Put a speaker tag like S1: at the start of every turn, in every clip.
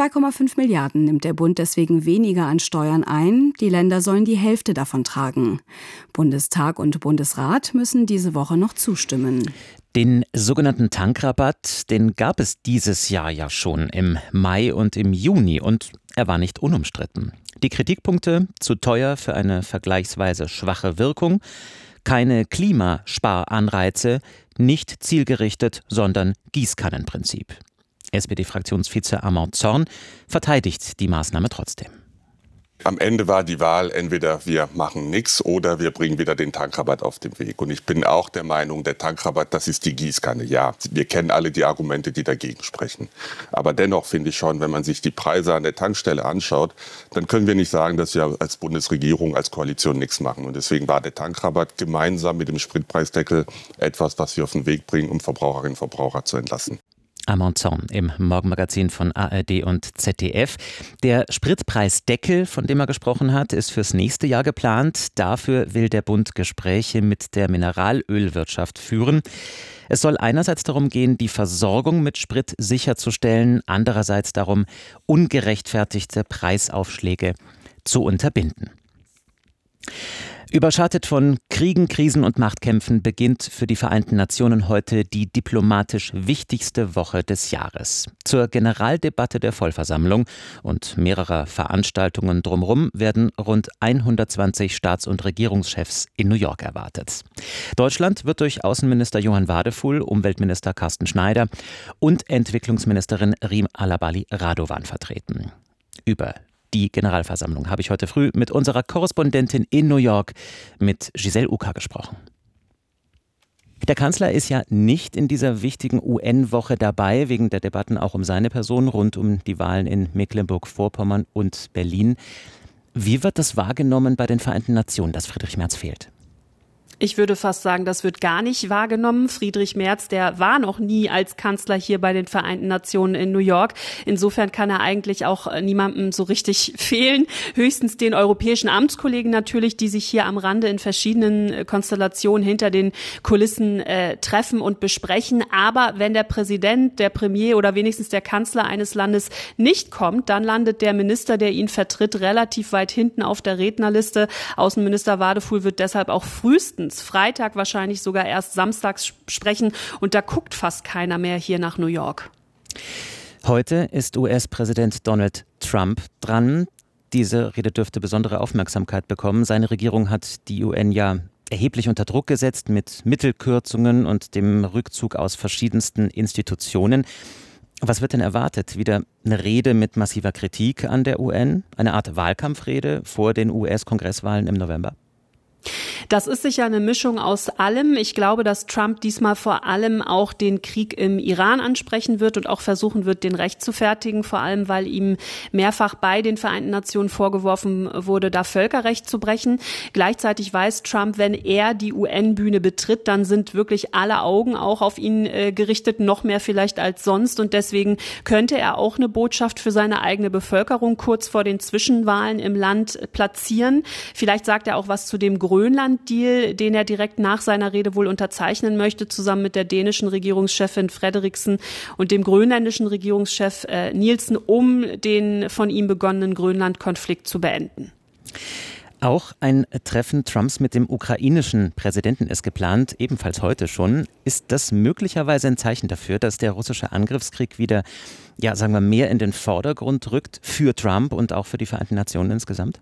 S1: 2,5 Milliarden nimmt der Bund deswegen weniger an Steuern ein. Die Länder sollen die Hälfte davon tragen. Bundestag und Bundesrat müssen diese Woche noch zustimmen.
S2: Den sogenannten Tankrabatt, den gab es dieses Jahr ja schon im Mai und im Juni und er war nicht unumstritten. Die Kritikpunkte: zu teuer für eine vergleichsweise schwache Wirkung, keine Klimasparanreize, nicht zielgerichtet, sondern Gießkannenprinzip. SPD-Fraktionsvize Armand Zorn verteidigt die Maßnahme trotzdem.
S3: Am Ende war die Wahl, entweder wir machen nichts oder wir bringen wieder den Tankrabatt auf den Weg. Und ich bin auch der Meinung, der Tankrabatt, das ist die Gießkanne. Ja, wir kennen alle die Argumente, die dagegen sprechen. Aber dennoch finde ich schon, wenn man sich die Preise an der Tankstelle anschaut, dann können wir nicht sagen, dass wir als Bundesregierung, als Koalition nichts machen. Und deswegen war der Tankrabatt gemeinsam mit dem Spritpreisdeckel etwas, was wir auf den Weg bringen, um Verbraucherinnen und Verbraucher zu entlasten.
S2: Armand Zorn im Morgenmagazin von ARD und ZDF. Der Spritpreisdeckel, von dem er gesprochen hat, ist fürs nächste Jahr geplant. Dafür will der Bund Gespräche mit der Mineralölwirtschaft führen. Es soll einerseits darum gehen, die Versorgung mit Sprit sicherzustellen, andererseits darum, ungerechtfertigte Preisaufschläge zu unterbinden. Überschattet von Kriegen, Krisen und Machtkämpfen beginnt für die Vereinten Nationen heute die diplomatisch wichtigste Woche des Jahres. Zur Generaldebatte der Vollversammlung und mehrerer Veranstaltungen drumherum werden rund 120 Staats- und Regierungschefs in New York erwartet. Deutschland wird durch Außenminister Johann Wadefuhl, Umweltminister Carsten Schneider und Entwicklungsministerin Riem Alabali Radovan vertreten. Über die Generalversammlung habe ich heute früh mit unserer Korrespondentin in New York, mit Giselle Uka, gesprochen. Der Kanzler ist ja nicht in dieser wichtigen UN-Woche dabei, wegen der Debatten auch um seine Person rund um die Wahlen in Mecklenburg-Vorpommern und Berlin. Wie wird das wahrgenommen bei den Vereinten Nationen, dass Friedrich Merz fehlt?
S4: Ich würde fast sagen, das wird gar nicht wahrgenommen. Friedrich Merz, der war noch nie als Kanzler hier bei den Vereinten Nationen in New York. Insofern kann er eigentlich auch niemandem so richtig fehlen. Höchstens den europäischen Amtskollegen natürlich, die sich hier am Rande in verschiedenen Konstellationen hinter den Kulissen treffen und besprechen. Aber wenn der Präsident, der Premier oder wenigstens der Kanzler eines Landes nicht kommt, dann landet der Minister, der ihn vertritt, relativ weit hinten auf der Rednerliste. Außenminister Wadefuhl wird deshalb auch frühestens Freitag, wahrscheinlich sogar erst samstags sprechen. Und da guckt fast keiner mehr hier nach New York.
S2: Heute ist US-Präsident Donald Trump dran. Diese Rede dürfte besondere Aufmerksamkeit bekommen. Seine Regierung hat die UN ja erheblich unter Druck gesetzt mit Mittelkürzungen und dem Rückzug aus verschiedensten Institutionen. Was wird denn erwartet? Wieder eine Rede mit massiver Kritik an der UN? Eine Art Wahlkampfrede vor den US-Kongresswahlen im November?
S4: Das ist sicher eine Mischung aus allem. Ich glaube, dass Trump diesmal vor allem auch den Krieg im Iran ansprechen wird und auch versuchen wird, den rechtfertigen, vor allem weil ihm mehrfach bei den Vereinten Nationen vorgeworfen wurde, da Völkerrecht zu brechen. Gleichzeitig weiß Trump, wenn er die UN-Bühne betritt, dann sind wirklich alle Augen auch auf ihn gerichtet, noch mehr vielleicht als sonst. Und deswegen könnte er auch eine Botschaft für seine eigene Bevölkerung kurz vor den Zwischenwahlen im Land platzieren. Vielleicht sagt er auch was zu dem Grönland-Deal, den er direkt nach seiner Rede wohl unterzeichnen möchte, zusammen mit der dänischen Regierungschefin Frederiksen und dem grönländischen Regierungschef Nielsen, um den von ihm begonnenen Grönland-Konflikt zu beenden.
S2: Auch ein Treffen Trumps mit dem ukrainischen Präsidenten ist geplant, ebenfalls heute schon. Ist das möglicherweise ein Zeichen dafür, dass der russische Angriffskrieg wieder, ja, sagen wir, mehr in den Vordergrund rückt für Trump und auch für die Vereinten Nationen insgesamt?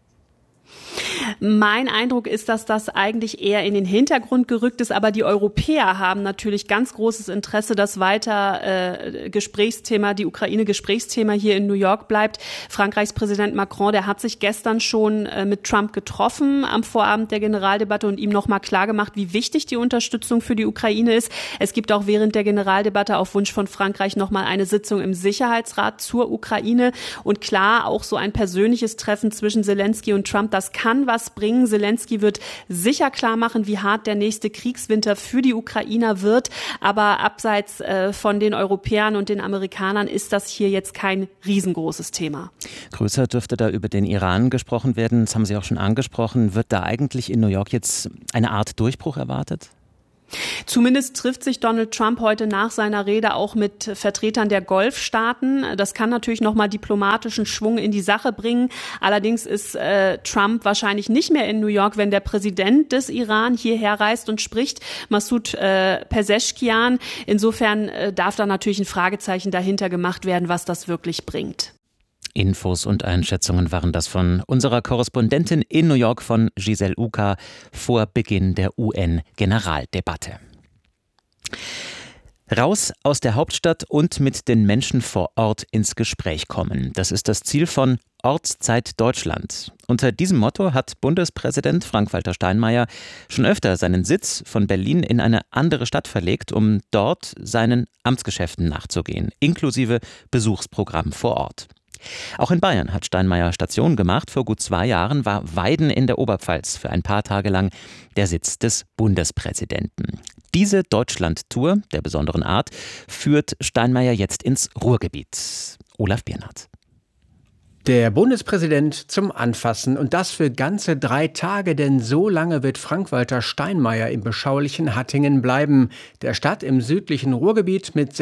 S4: Mein Eindruck ist, dass das eigentlich eher in den Hintergrund gerückt ist, aber die Europäer haben natürlich ganz großes Interesse, dass weiter Gesprächsthema, die Ukraine-Gesprächsthema hier in New York bleibt. Frankreichs Präsident Macron, der hat sich gestern schon mit Trump getroffen am Vorabend der Generaldebatte und ihm nochmal klargemacht, wie wichtig die Unterstützung für die Ukraine ist. Es gibt auch während der Generaldebatte auf Wunsch von Frankreich nochmal eine Sitzung im Sicherheitsrat zur Ukraine. Und klar, auch so ein persönliches Treffen zwischen Zelensky und Trump, das kann was bringen. Zelensky wird sicher klar machen, wie hart der nächste Kriegswinter für die Ukrainer wird. Aber abseits von den Europäern und den Amerikanern ist das hier jetzt kein riesengroßes Thema.
S2: Größer dürfte da über den Iran gesprochen werden. Das haben Sie auch schon angesprochen. Wird da eigentlich in New York jetzt eine Art Durchbruch erwartet?
S4: Zumindest trifft sich Donald Trump heute nach seiner Rede auch mit Vertretern der Golfstaaten. Das kann natürlich nochmal diplomatischen Schwung in die Sache bringen. Allerdings ist Trump wahrscheinlich nicht mehr in New York, wenn der Präsident des Iran hierher reist und spricht, Masoud Pezeshkian. Insofern darf da natürlich ein Fragezeichen dahinter gemacht werden, was das wirklich bringt.
S2: Infos und Einschätzungen waren das von unserer Korrespondentin in New York, von Giselle Uka, vor Beginn der UN-Generaldebatte. Raus aus der Hauptstadt und mit den Menschen vor Ort ins Gespräch kommen. Das ist das Ziel von Ortszeit Deutschland. Unter diesem Motto hat Bundespräsident Frank-Walter Steinmeier schon öfter seinen Sitz von Berlin in eine andere Stadt verlegt, um dort seinen Amtsgeschäften nachzugehen, inklusive Besuchsprogramm vor Ort. Auch in Bayern hat Steinmeier Station gemacht. Vor gut 2 Jahren war Weiden in der Oberpfalz für ein paar Tage lang der Sitz des Bundespräsidenten. Diese Deutschland-Tour der besonderen Art führt Steinmeier jetzt ins Ruhrgebiet. Olaf Biernert.
S5: Der Bundespräsident zum Anfassen, und das für ganze 3 Tage, denn so lange wird Frank-Walter Steinmeier im beschaulichen Hattingen bleiben, der Stadt im südlichen Ruhrgebiet mit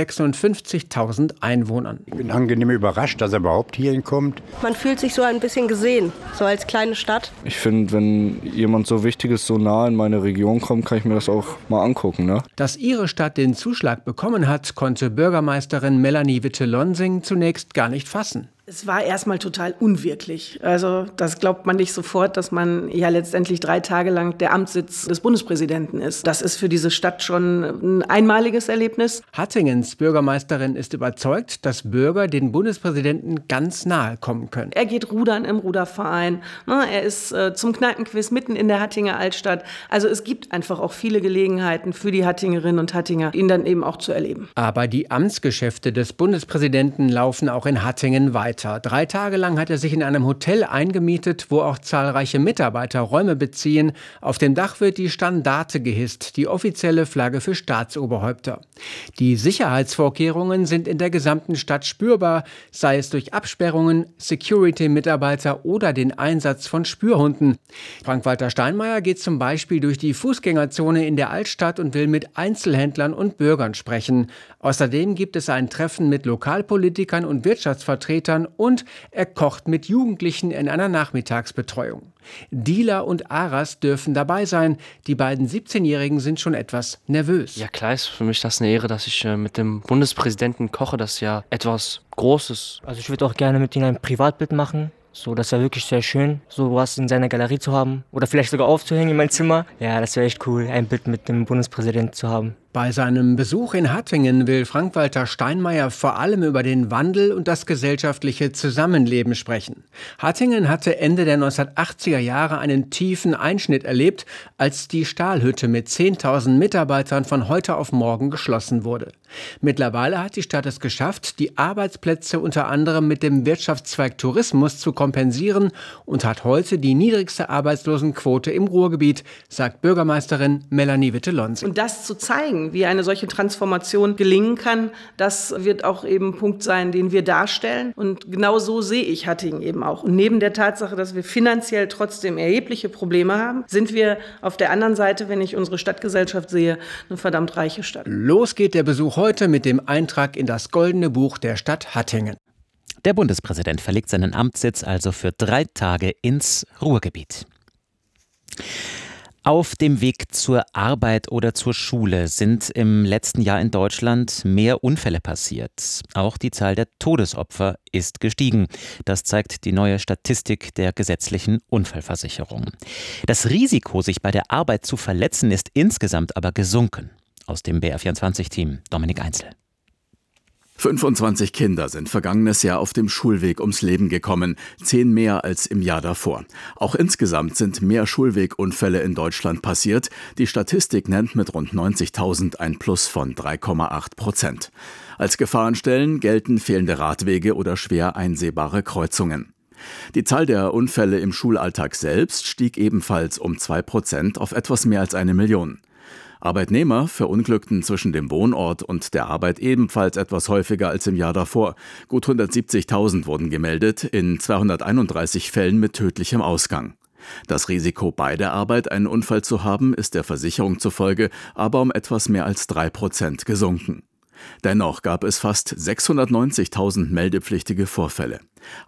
S5: 56.000 Einwohnern.
S6: Ich bin angenehm überrascht, dass er überhaupt hierhin kommt.
S7: Man fühlt sich so ein bisschen gesehen, so als kleine Stadt.
S8: Ich finde, wenn jemand so Wichtiges so nah in meine Region kommt, kann ich mir das auch mal angucken. Ne?
S5: Dass ihre Stadt den Zuschlag bekommen hat, konnte Bürgermeisterin Melanie Witte-Lonsing zunächst gar nicht fassen.
S9: Es war erstmal total unwirklich. Also das glaubt man nicht sofort, dass man ja letztendlich 3 Tage lang der Amtssitz des Bundespräsidenten ist. Das ist für diese Stadt schon ein einmaliges Erlebnis.
S5: Hattingens Bürgermeisterin ist überzeugt, dass Bürger den Bundespräsidenten ganz nahe kommen können.
S9: Er geht rudern im Ruderverein. Er ist zum Kneipenquiz mitten in der Hattinger Altstadt. Also es gibt einfach auch viele Gelegenheiten für die Hattingerinnen und Hattinger, ihn dann eben auch zu erleben.
S5: Aber die Amtsgeschäfte des Bundespräsidenten laufen auch in Hattingen weiter. 3 Tage lang hat er sich in einem Hotel eingemietet, wo auch zahlreiche Mitarbeiter Räume beziehen. Auf dem Dach wird die Standarte gehisst, die offizielle Flagge für Staatsoberhäupter. Die Sicherheitsvorkehrungen sind in der gesamten Stadt spürbar, sei es durch Absperrungen, Security-Mitarbeiter oder den Einsatz von Spürhunden. Frank-Walter Steinmeier geht zum Beispiel durch die Fußgängerzone in der Altstadt und will mit Einzelhändlern und Bürgern sprechen. Außerdem gibt es ein Treffen mit Lokalpolitikern und Wirtschaftsvertretern und er kocht mit Jugendlichen in einer Nachmittagsbetreuung. Dealer und Aras dürfen dabei sein. Die beiden 17-Jährigen sind schon etwas nervös.
S10: Ja, klar ist für mich das eine Ehre, dass ich mit dem Bundespräsidenten koche. Das ist ja etwas Großes.
S11: Also ich würde auch gerne mit ihm ein Privatbild machen. So, das wäre wirklich sehr schön, sowas in seiner Galerie zu haben. Oder vielleicht sogar aufzuhängen in mein Zimmer. Ja, das wäre echt cool, ein Bild mit dem Bundespräsidenten zu haben.
S5: Bei seinem Besuch in Hattingen will Frank-Walter Steinmeier vor allem über den Wandel und das gesellschaftliche Zusammenleben sprechen. Hattingen hatte Ende der 1980er Jahre einen tiefen Einschnitt erlebt, als die Stahlhütte mit 10.000 Mitarbeitern von heute auf morgen geschlossen wurde. Mittlerweile hat die Stadt es geschafft, die Arbeitsplätze unter anderem mit dem Wirtschaftszweig Tourismus zu kompensieren und hat heute die niedrigste Arbeitslosenquote im Ruhrgebiet, sagt Bürgermeisterin Melanie Witte-Lonsing.
S9: Und das zu zeigen, wie eine solche Transformation gelingen kann, das wird auch eben ein Punkt sein, den wir darstellen. Und genau so sehe ich Hattingen eben auch. Und neben der Tatsache, dass wir finanziell trotzdem erhebliche Probleme haben, sind wir auf der anderen Seite, wenn ich unsere Stadtgesellschaft sehe, eine verdammt reiche Stadt.
S5: Los geht der Besuch heute mit dem Eintrag in das Goldene Buch der Stadt Hattingen.
S2: Der Bundespräsident verlegt seinen Amtssitz also für 3 Tage ins Ruhrgebiet. Auf dem Weg zur Arbeit oder zur Schule sind im letzten Jahr in Deutschland mehr Unfälle passiert. Auch die Zahl der Todesopfer ist gestiegen. Das zeigt die neue Statistik der gesetzlichen Unfallversicherung. Das Risiko, sich bei der Arbeit zu verletzen, ist insgesamt aber gesunken. Aus dem BR24-Team Dominik Einzel.
S12: 25 Kinder sind vergangenes Jahr auf dem Schulweg ums Leben gekommen, 10 mehr als im Jahr davor. Auch insgesamt sind mehr Schulwegunfälle in Deutschland passiert. Die Statistik nennt mit rund 90.000 ein Plus von 3,8%. Als Gefahrenstellen gelten fehlende Radwege oder schwer einsehbare Kreuzungen. Die Zahl der Unfälle im Schulalltag selbst stieg ebenfalls um 2% auf etwas mehr als 1 Million. Arbeitnehmer verunglückten zwischen dem Wohnort und der Arbeit ebenfalls etwas häufiger als im Jahr davor. Gut 170.000 wurden gemeldet, in 231 Fällen mit tödlichem Ausgang. Das Risiko, bei der Arbeit einen Unfall zu haben, ist der Versicherung zufolge aber um etwas mehr als 3% gesunken. Dennoch gab es fast 690.000 meldepflichtige Vorfälle.